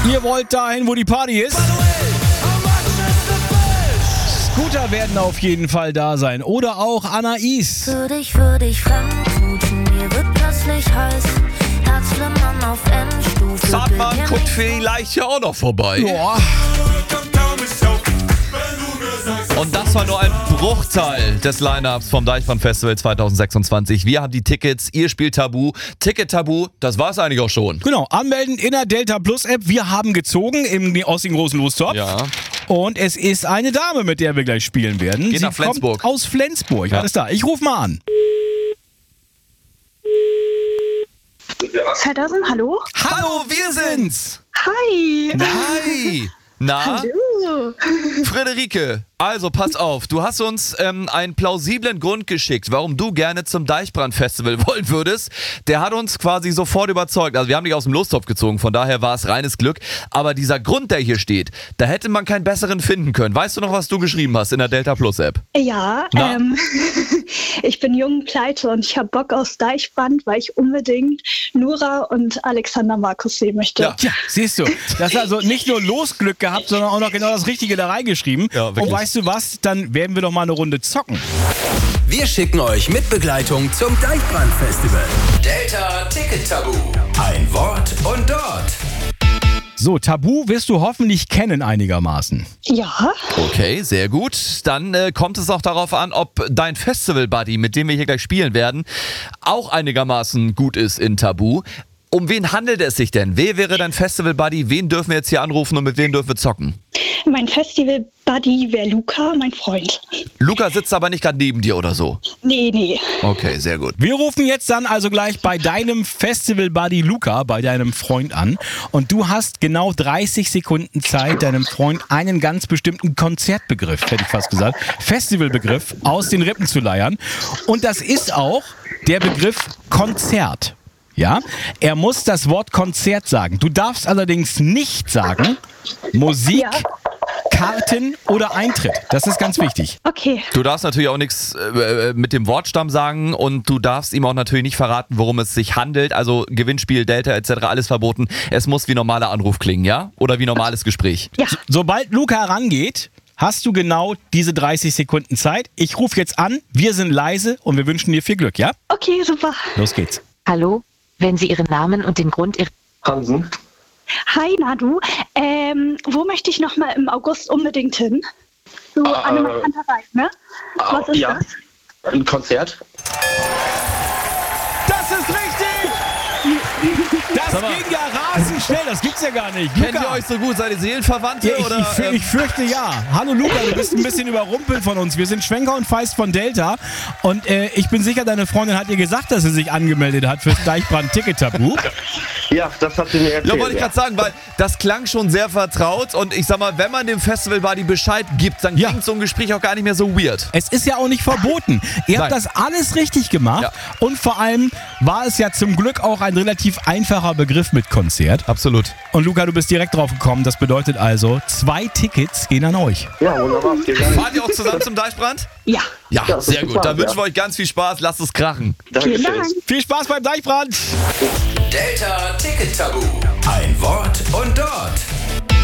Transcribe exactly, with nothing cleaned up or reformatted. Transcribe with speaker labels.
Speaker 1: Ihr wollt dahin, wo die Party ist? Scooter werden auf jeden Fall da sein. Oder auch Anais.
Speaker 2: Für dich würde ich fremdbluten, mir wird plötzlich heiß. Herzflimmern auf Endstufe.
Speaker 3: Zartmann guckt vielleicht ja auch noch vorbei.
Speaker 1: Boah.
Speaker 3: Und das war nur ein Bruchteil des Line-Ups vom Deichbrand-Festival zwanzig sechsundzwanzig. Wir haben die Tickets, ihr spielt Tabu. Ticket-Tabu, das war's eigentlich auch schon.
Speaker 1: Genau, anmelden in der Delta Plus App. Wir haben gezogen im, aus dem großen Lostopf.
Speaker 3: Ja.
Speaker 1: Und es ist eine Dame, mit der wir gleich spielen werden.
Speaker 3: Geht
Speaker 1: Sie
Speaker 3: nach Flensburg.
Speaker 1: kommt aus Flensburg.
Speaker 3: Ja.
Speaker 1: Alles da. Ich rufe mal an.
Speaker 4: Feddersen, hallo?
Speaker 3: Hallo, wir sind's!
Speaker 4: Hi!
Speaker 3: Hi! Na?
Speaker 4: Hallo!
Speaker 3: Friederike, also pass auf, du hast uns ähm, einen plausiblen Grund geschickt, warum du gerne zum Deichbrand-Festival wollen würdest. Der hat uns quasi sofort überzeugt. Also wir haben dich aus dem Lostopf gezogen, von daher war es reines Glück. Aber dieser Grund, der hier steht, da hätte man keinen besseren finden können. Weißt du noch, was du geschrieben hast in der Delta Plus App?
Speaker 4: Ja,
Speaker 3: Na?
Speaker 4: ähm, ich bin jung Pleite und ich habe Bock aufs Deichbrand, weil ich unbedingt Nura und Alexander Markus sehen möchte.
Speaker 3: Ja.
Speaker 1: Tja, siehst du, das hat also nicht nur Losglück gehabt, sondern auch noch genau das Richtige da reingeschrieben.
Speaker 3: Ja, wirklich.
Speaker 1: Und weißt du was, dann werden wir doch mal eine Runde zocken.
Speaker 5: Wir schicken euch mit Begleitung zum Deichbrand-Festival. Delta Ticket Tabu. Ein Wort und dort.
Speaker 1: So, Tabu wirst du hoffentlich kennen einigermaßen.
Speaker 4: Ja,
Speaker 3: Okay, sehr gut. Dann äh, kommt es auch darauf an, ob dein Festival-Buddy, mit dem wir hier gleich spielen werden, auch einigermaßen gut ist in Tabu. Um wen handelt es sich denn? Wer wäre dein Festival-Buddy? Wen dürfen wir jetzt hier anrufen und mit wem dürfen wir zocken?
Speaker 4: mein Festival-Buddy wäre Luca, mein Freund.
Speaker 3: Luca sitzt aber nicht gerade neben dir oder so.
Speaker 4: Nee, nee.
Speaker 3: Okay, sehr gut.
Speaker 1: Wir rufen jetzt dann also gleich bei deinem Festival-Buddy Luca, bei deinem Freund an. Und du hast genau dreißig Sekunden Zeit, deinem Freund einen ganz bestimmten Konzertbegriff, hätte ich fast gesagt, Festivalbegriff aus den Rippen zu leiern. Und das ist auch der Begriff Konzert. Ja, er muss das Wort Konzert sagen. Du darfst allerdings nicht sagen Musik,
Speaker 4: Ja.
Speaker 1: Karten oder Eintritt. Das ist ganz wichtig.
Speaker 4: Okay.
Speaker 3: Du darfst natürlich auch nichts äh, mit dem Wortstamm sagen und du darfst ihm auch natürlich nicht verraten, worum es sich handelt. Also Gewinnspiel, Delta et cetera, alles verboten. Es muss wie normaler Anruf klingen, ja? Oder wie normales Gespräch.
Speaker 4: Ja.
Speaker 1: Sobald Luca rangeht, hast du genau diese dreißig Sekunden Zeit. Ich rufe jetzt an, wir sind leise und wir wünschen dir viel Glück, ja?
Speaker 4: Okay, super.
Speaker 1: Los geht's.
Speaker 6: Hallo, wenn Sie Ihren Namen und den Grund Ihrer...
Speaker 7: Hansen.
Speaker 4: Hi, Nadu. Ähm, wo möchte ich noch mal im August unbedingt hin? So
Speaker 7: Äh,
Speaker 4: an der Kanterei, ne? Was ist
Speaker 7: ja,
Speaker 4: das?
Speaker 7: ein Konzert.
Speaker 1: Das ist richtig! Das
Speaker 3: Sag mal.
Speaker 1: ging ja rasend schnell, das gibt's ja gar nicht.
Speaker 3: Kennt
Speaker 1: Luca,
Speaker 3: ihr euch so gut? Seid ihr Seelenverwandte?
Speaker 1: ja, ich,
Speaker 3: oder,
Speaker 1: ich, fü-
Speaker 3: ähm,
Speaker 1: ich fürchte ja. Hallo Luca, du bist ein bisschen überrumpelt von uns. Wir sind Schwenker und Feist von Delta. Und äh, ich bin sicher, deine Freundin hat dir gesagt, dass sie sich angemeldet hat fürs Deichbrand-Ticket-Tabu.
Speaker 7: Ja, das hat sie mir erzählt.
Speaker 3: Ja, wollte ich gerade sagen, weil das klang schon sehr vertraut und ich sag mal, wenn man dem Festival-Buddy Bescheid gibt, dann
Speaker 1: Ja.
Speaker 3: klingt so ein Gespräch auch gar nicht mehr so weird.
Speaker 1: Es ist ja auch nicht verboten. Ihr habt
Speaker 3: Nein.
Speaker 1: das alles richtig gemacht.
Speaker 3: Ja.
Speaker 1: Und vor allem war es ja zum Glück auch ein relativ einfacher Begriff mit Konzert.
Speaker 3: Absolut.
Speaker 1: Und Luca, du bist direkt drauf gekommen. Das bedeutet also, zwei Tickets gehen an euch.
Speaker 7: Ja, wunderbar. Vielen Dank.
Speaker 3: Fahrt ihr auch zusammen zum Deichbrand?
Speaker 4: Ja.
Speaker 3: Ja,
Speaker 7: Ja, das
Speaker 3: sehr
Speaker 7: ist
Speaker 3: gut. Dann
Speaker 7: klar,
Speaker 3: wünschen wir
Speaker 7: ja.
Speaker 3: euch ganz viel Spaß. Lasst es krachen.
Speaker 4: Vielen
Speaker 7: Dankeschön.
Speaker 4: Dank.
Speaker 1: Viel Spaß beim Deichbrand!
Speaker 5: Delta Ticket Tabu. Ein Wort und dort.